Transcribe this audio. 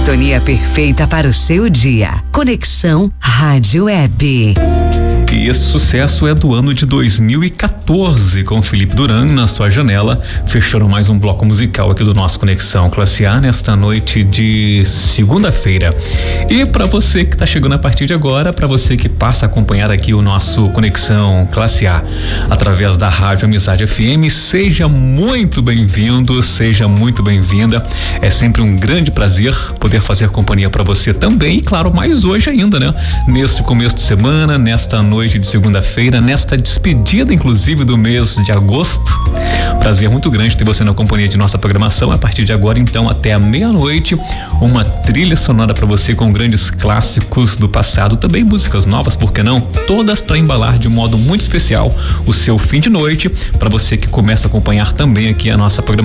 sintonia perfeita para o seu dia. Conexão Rádio Web. E esse sucesso é do ano de 2014, com Felipe Duran na sua janela, fechando mais um bloco musical aqui do nosso Conexão Classe A nesta noite de segunda-feira. E para você que tá chegando a partir de agora, para você que passa a acompanhar aqui o nosso Conexão Classe A através da Rádio Amizade FM, seja muito bem-vindo, seja muito bem-vinda. É sempre um grande prazer poder fazer companhia para você também, e claro, mais hoje ainda, né? Nesse começo de semana, nesta noite de segunda-feira, nesta despedida inclusive do mês de agosto. Prazer muito grande ter você na companhia de nossa programação. A partir de agora, então, até a meia-noite, uma trilha sonora para você com grandes clássicos do passado, também músicas novas, por que não? Todas para embalar de um modo muito especial o seu fim de noite, para você que começa a acompanhar também aqui a nossa programação